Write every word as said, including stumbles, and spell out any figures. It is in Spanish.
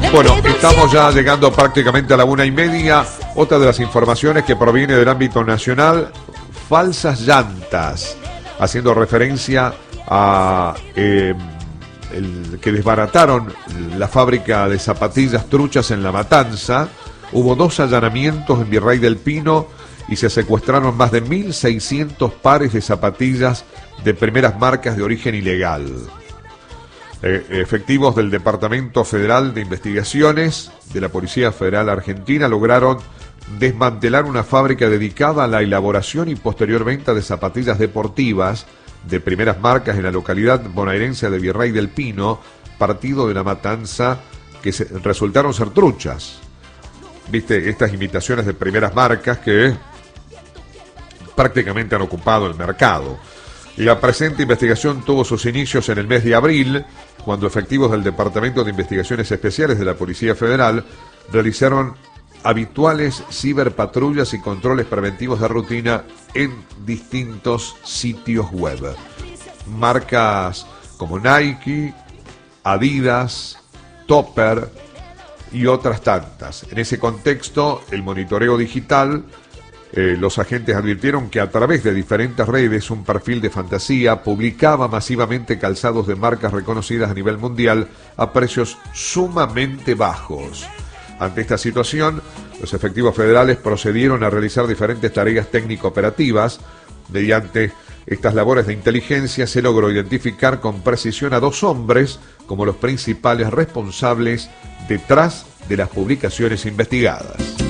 Bueno, estamos ya llegando prácticamente a la una y media. Otra de las informaciones que proviene del ámbito nacional, falsas llantas, haciendo referencia a eh, el que desbarataron la fábrica de zapatillas truchas en La Matanza. Hubo dos allanamientos en Virrey del Pino y se secuestraron más de mil seiscientos pares de zapatillas de primeras marcas de origen ilegal. Eh, efectivos del Departamento Federal de Investigaciones de la Policía Federal Argentina lograron desmantelar una fábrica dedicada a la elaboración y posterior venta de zapatillas deportivas de primeras marcas en la localidad bonaerense de Virrey del Pino, partido de La Matanza, que se, resultaron ser truchas. Viste, estas imitaciones de primeras marcas que prácticamente han ocupado el mercado. La presente investigación tuvo sus inicios en el mes de abril, cuando efectivos del Departamento de Investigaciones Especiales de la Policía Federal realizaron habituales ciberpatrullas y controles preventivos de rutina en distintos sitios web. Marcas como Nike, Adidas, Topper y otras tantas. En ese contexto, el monitoreo digital, eh, los agentes advirtieron que a través de diferentes redes un perfil de fantasía publicaba masivamente calzados de marcas reconocidas a nivel mundial a precios sumamente bajos. Ante esta situación, los efectivos federales procedieron a realizar diferentes tareas técnico-operativas. Mediante estas labores de inteligencia se logró identificar con precisión a dos hombres como los principales responsables detrás de las publicaciones investigadas.